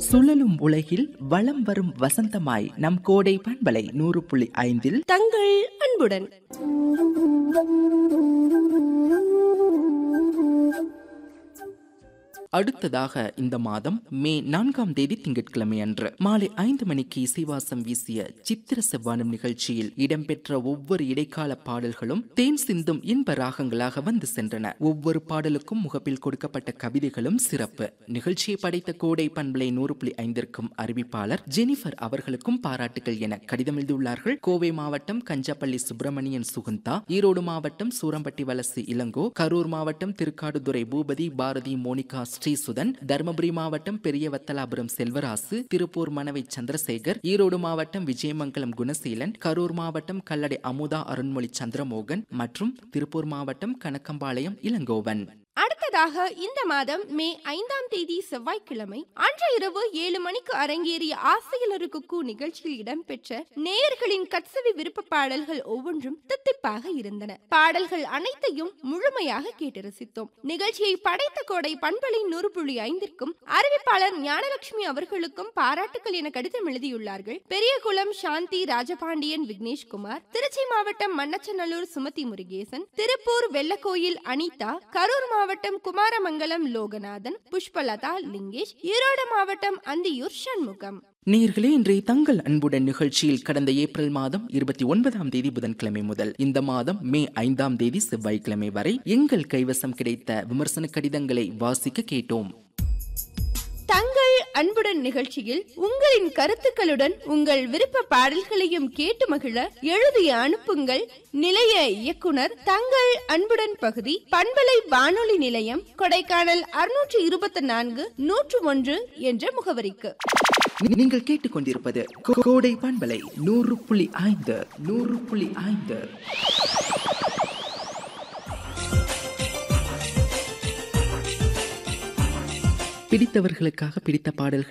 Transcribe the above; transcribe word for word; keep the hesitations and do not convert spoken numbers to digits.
சுழலும் உலகில் வலம் வரும் வசந்தமாய் நம் கோடை பண்பலை நூறு புள்ளி ஐந்தில் தங்கள் அன்புடன். அடுத்ததாக இந்த மாதம் மே நான்காம் தேதி திங்கட்கிழமை அன்று மாலை ஐந்து மணிக்கு இசைவாசம் வீசிய சித்திர செவ்வானம் நிகழ்ச்சியில் இடம்பெற்ற ஒவ்வொரு இடைக்கால பாடல்களும் தேன் சிந்தும் இன்ப ராகங்களாக வந்து சென்றன. ஒவ்வொரு பாடலுக்கும் முகப்பில் கொடுக்கப்பட்ட கவிதைகளும் சிறப்பு. நிகழ்ச்சியை படைத்த கோடை பண்பலை நூறு புள்ளி ஐந்திற்கும் அறிவிப்பாளர் ஜெனிஃபர் அவர்களுக்கும் பாராட்டுகள் என கடிதம் எழுதியுள்ளார்கள். கோவை மாவட்டம் கஞ்சப்பள்ளி சுப்பிரமணியன் சுகுந்தா, ஈரோடு மாவட்டம் சூரம்பட்டி வலசு இளங்கோ, கரூர் மாவட்டம் திருக்காடுதுறை பூபதி, பாரதி, மோனிகா, ஸ்ரீசுதன், தர்மபுரி மாவட்டம் பெரியவத்தலாபுரம் செல்வராசு, திருப்பூர் மனவை சந்திரசேகர், ஈரோடு மாவட்டம் விஜயமங்கலம் குணசீலன், கரூர் மாவட்டம் கல்லடை அமுதா அருண்மொழி சந்திரமோகன் மற்றும் திருப்பூர் மாவட்டம் கணக்கம்பாளையம் இளங்கோவன். அடுத்ததாக இந்த மாதம் மே ஐந்தாம் தேதி செவ்வாய்க்கிழமை அன்று இரவு ஏழு மணிக்கு அரங்கேறிய ஆசையில் ஒரு குக்கு நிகழ்ச்சியில் இடம்பெற்ற நேயர்களின் கட்சவி விருப்ப பாடல்கள் ஒவ்வொன்றும் தித்திப்பாக இருந்தன. பாடல்கள் அனைத்தையும் முழுமையாக கேட்டு ரசித்தோம். நிகழ்ச்சியை படைத்த கோடை பண்பலை நூறு புள்ளி ஐந்திற்கும் அறிவிப்பாளர் ஞானலட்சுமி அவர்களுக்கும் பாராட்டுகள் என கடிதம் எழுதியுள்ளார்கள். பெரியகுளம் சாந்தி ராஜபாண்டியன் விக்னேஷ்குமார், திருச்சி மாவட்டம் மண்ணச்சநல்லூர் சுமதி முருகேசன், திருப்பூர் வெள்ளக்கோயில் அனிதா, கரூர் மாவட்டம் குமாரமங்கலம் லோகநாதன், புஷ்பலதா லிங்கேஷ், ஈரோடு மாவட்டம் அந்தியூர் சண்முகம். நேயர்களே, இன்றைய தங்கள் அன்புடன் நிகழ்ச்சியில் கடந்த ஏப்ரல் மாதம் இருபத்தி ஒன்பதாம் தேதி புதன்கிழமை முதல் இந்த மாதம் மே ஐந்தாம் தேதி செவ்வாய்க்கிழமை வரை எங்கள் கைவசம் கிடைத்த விமர்சன கடிதங்களை வாசிக்க கேட்டோம். தங்கள் அன்புடன் நிகழ்ச்சியில் உங்களின் கருத்துக்களுடன் உங்கள் விருப்ப பாடல்களையும் கேட்டு மகிழ எழுதிய அனுப்புங்கள். நிலைய இயக்குனர், தங்கள் அன்புடன் பகுதி, பண்பலை வானொலி நிலையம், கொடைக்கானல் அறுநூற்று இருபத்தி நான்கு நூற்று ஒன்று என்ற முகவரிக்கு. நீங்கள் கேட்டுக்கொண்டிருப்பது கோடை பண்பலை நூறு புள்ளி ஐந்து நூறு புள்ளி ஐந்து. பிடித்தவர்களுக்காக பிடித்த பாடல்கள்